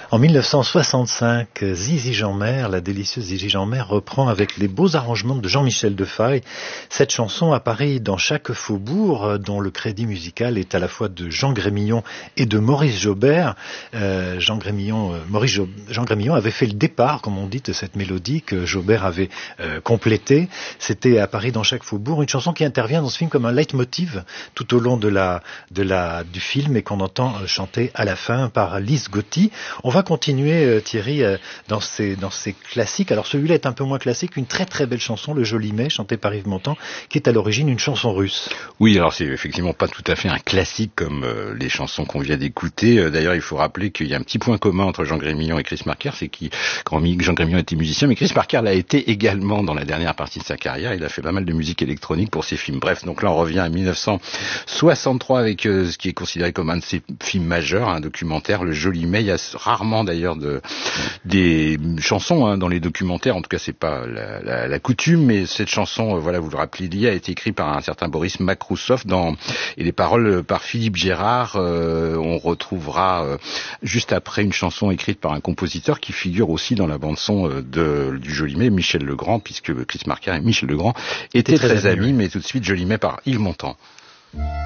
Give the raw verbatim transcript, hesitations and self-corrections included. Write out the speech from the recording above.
En mille neuf cent soixante-cinq, Zizi Jeanmaire, la délicieuse Zizi Jeanmaire, reprend avec les beaux arrangements de Jean-Michel Defaille cette chanson à Paris dans chaque faubourg, dont le crédit musical est à la fois de Jean Grémillon et de Maurice Jaubert. Euh, Jean Grémillon, euh, Maurice jo- Jean Grémillon avait fait le départ, comme on dit, de cette mélodie que Jaubert avait euh, complétée. C'était à Paris dans chaque faubourg, une chanson qui intervient dans ce film comme un leitmotiv tout au long de la, de la, du film et qu'on entend euh, chanter à la fin par Lise Gotti. On va continuer, euh, Thierry, euh, dans ces, dans ces classiques. Alors celui-là est un peu moins classique, une très très belle chanson, Le Joli Mai, chantée par Yves Montand, qui est à l'origine une chanson russe. Oui, alors c'est effectivement pas tout à fait un classique comme euh, les chansons qu'on vient d'écouter. Euh, d'ailleurs, il faut rappeler qu'il y a un petit point commun entre Jean Grémillon et Chris Marker, c'est que Jean Grémillon était musicien, mais Chris Marker l'a été également dans la dernière partie de sa carrière. Il a fait pas mal de musique électronique pour ses films. Bref, donc là on revient à mille neuf cent soixante-trois avec euh, ce qui est considéré comme un de ses films majeurs, un documentaire, Le Joli Mai. Il y a rarement d'ailleurs de, des chansons hein, dans les documentaires, en tout cas c'est pas la, la, la coutume, mais cette chanson, euh, voilà, vous le rappelez, il y a été écrite par un certain Boris Makrousov dans, et les paroles par Philippe Gérard. Euh, on retrouvera euh, juste après une chanson écrite par un compositeur qui figure aussi dans la bande son euh, de, du Joli Mai, Michel Legrand, puisque Chris Marker et Michel Legrand étaient très, très amis, mais tout de suite Joli Mai par Yves Montand.